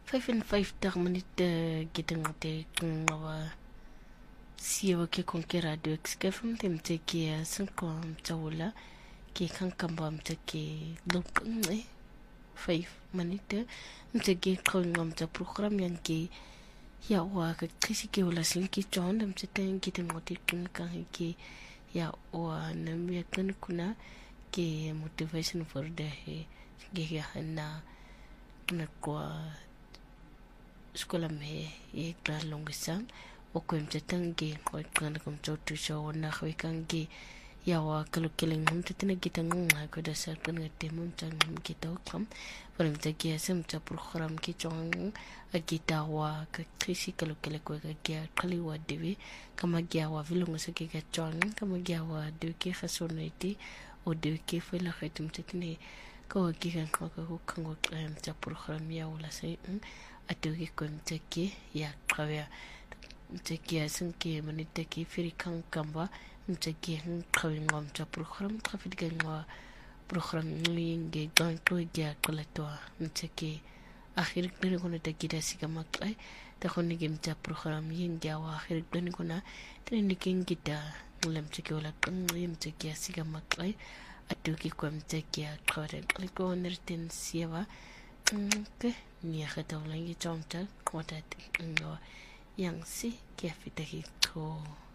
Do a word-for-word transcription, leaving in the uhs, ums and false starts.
five and five tar minute getting te ngawa siwa ke konke radio excavum tem te ke sanko mtaula ke kankamba mtake lop nge five minute mtake kongam ta program yan ke ya wa ka kisi ke wala sinki chon dem te ke te ngoti kan ke ya wa namya kan kuna ke motivation for the ke ya na na kwa skola me e klar longisam o ko mtetangi ko kan kom to show na khwe kangi ya wa kalu keleng hum tetene gitang nga ko da sa kan ngate mum tang kita kam param ta ki asam ta program ki chong a kita wa ka trisi kalu kele ko ka kia khali wa devi kama gia wa vilung sa ki ka chong kama gia wa de ki khasoniti o de ki fela khatum tetene ko ki kan ko ko kango ta program ya wala sai atu ki kon teki ya kawya teki asan ki mani teki firi kang kamba teki kawin ngom ta program kafit gangwa program nginge gan to ya kolatwa teki akhir dani kona teki da siga maklai ta koni gem ta program yin ya wa akhir dani kona tani king kita nglam teki wala kang yim teki siga maklai atu ki kon teki ya kawre ko nerten siwa ke ni khata wala ngi chomta kwata ngo yang si ke fitahi to